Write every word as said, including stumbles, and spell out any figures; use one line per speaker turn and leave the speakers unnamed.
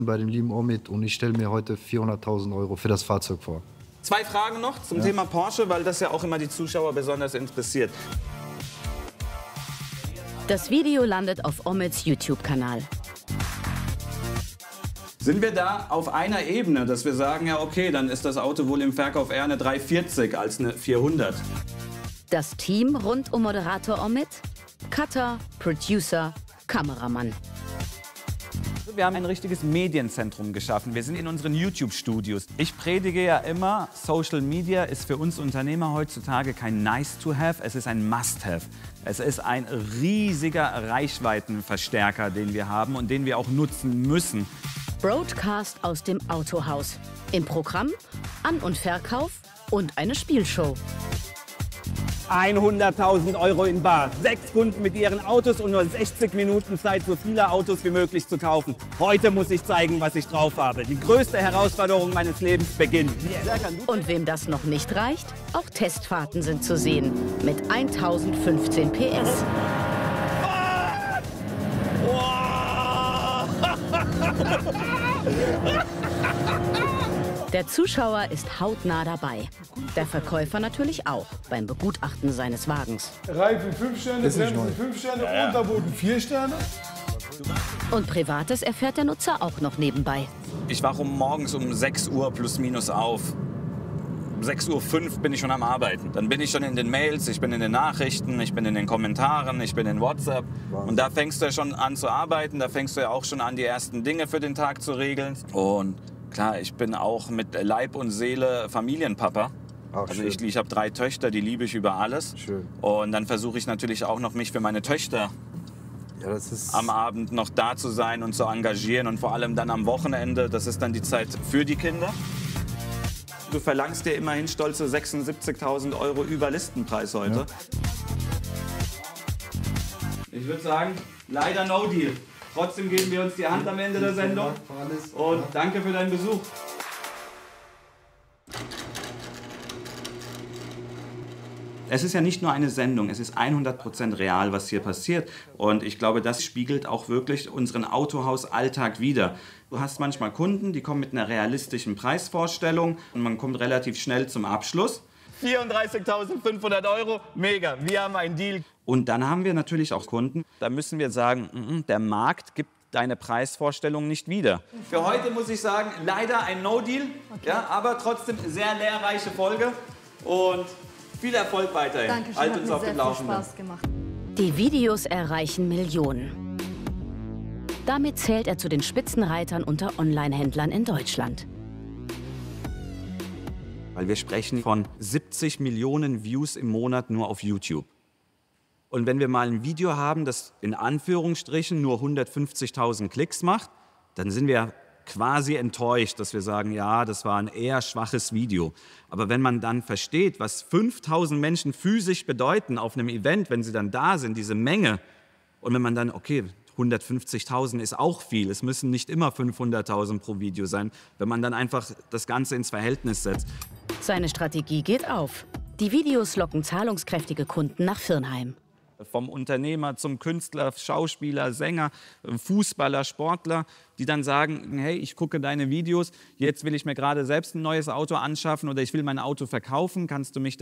bei dem lieben Omid und ich stelle mir heute vierhunderttausend Euro für das Fahrzeug vor.
Zwei Fragen noch zum ja. Thema Porsche, weil das ja auch immer die Zuschauer besonders interessiert.
Das Video landet auf Omids YouTube-Kanal.
Sind wir da auf einer Ebene, dass wir sagen, ja okay, dann ist das Auto wohl im Verkauf eher eine dreihundertvierzig als eine vierhundert?
Das Team rund um Moderator Omid? Cutter, Producer, Kameramann.
Wir haben ein richtiges Medienzentrum geschaffen. Wir sind in unseren YouTube-Studios. Ich predige ja immer, Social Media ist für uns Unternehmer heutzutage kein Nice-to-have, es ist ein Must-have. Es ist ein riesiger Reichweitenverstärker, den wir haben und den wir auch nutzen müssen.
Broadcast aus dem Autohaus. Im Programm An- und Verkauf und eine Spielshow.
hunderttausend Euro in bar. Sechs Kunden mit ihren Autos und nur sechzig Minuten Zeit, so viele Autos wie möglich zu kaufen. Heute muss ich zeigen, was ich drauf habe. Die größte Herausforderung meines Lebens beginnt.
Und wem das noch nicht reicht, auch Testfahrten sind zu sehen. Mit tausendfünfzehn P S. Der Zuschauer ist hautnah dabei. Der Verkäufer natürlich auch beim Begutachten seines Wagens.
Reifen fünf Sterne, Bremsen fünf Sterne, ja, ja. Unterboden vier Sterne.
Und Privates erfährt der Nutzer auch noch nebenbei.
Ich wache morgens um sechs Uhr plus minus auf. Um sechs Uhr fünf bin ich schon am Arbeiten. Dann bin ich schon in den Mails, ich bin in den Nachrichten, ich bin in den Kommentaren, ich bin in WhatsApp. Und da fängst du ja schon an zu arbeiten, da fängst du ja auch schon an, die ersten Dinge für den Tag zu regeln. Und klar, ich bin auch mit Leib und Seele Familienpapa. Ach, also ich, ich habe drei Töchter, die liebe ich über alles.
Schön.
Und dann versuche ich natürlich auch noch, mich für meine Töchter
ja, das ist
am Abend noch da zu sein und zu engagieren. Und vor allem dann am Wochenende, das ist dann die Zeit für die Kinder. Du verlangst dir immerhin stolze sechsundsiebzigtausend Euro über Listenpreis heute. Ja. Ich würde sagen, leider no deal. Trotzdem geben wir uns die Hand am Ende der Sendung. Und danke für deinen Besuch. Es ist ja nicht nur eine Sendung, es ist hundert Prozent real, was hier passiert. Und ich glaube, das spiegelt auch wirklich unseren Autohaus-Alltag wider. Du hast manchmal Kunden, die kommen mit einer realistischen Preisvorstellung und man kommt relativ schnell zum Abschluss. vierunddreißigtausendfünfhundert Euro, mega, wir haben einen Deal. Und dann haben wir natürlich auch Kunden, da müssen wir sagen, mm, der Markt gibt deine Preisvorstellung nicht wieder. Für heute muss ich sagen, leider ein No-Deal, okay. Ja, aber trotzdem sehr lehrreiche Folge und viel Erfolg weiterhin.
Dankeschön,
halt
hat
uns
mir
auf
sehr
dem
viel
Laufenden.
Spaß gemacht.
Die Videos erreichen Millionen. Damit zählt er zu den Spitzenreitern unter Online-Händlern in Deutschland.
Weil wir sprechen von siebzig Millionen Views im Monat nur auf YouTube. Und wenn wir mal ein Video haben, das in Anführungsstrichen nur hundertfünfzigtausend Klicks macht, dann sind wir quasi enttäuscht, dass wir sagen, ja, das war ein eher schwaches Video. Aber wenn man dann versteht, was fünftausend Menschen physisch bedeuten auf einem Event, wenn sie dann da sind, diese Menge, und wenn man dann, okay, hundertfünfzigtausend ist auch viel, es müssen nicht immer fünfhunderttausend pro Video sein, wenn man dann einfach das Ganze ins Verhältnis setzt.
Seine Strategie geht auf. Die Videos locken zahlungskräftige Kunden nach Firnheim.
Vom Unternehmer zum Künstler, Schauspieler, Sänger, Fußballer, Sportler, die dann sagen, hey, ich gucke deine Videos, jetzt will ich mir gerade selbst ein neues Auto anschaffen oder ich will mein Auto verkaufen, kannst du mich da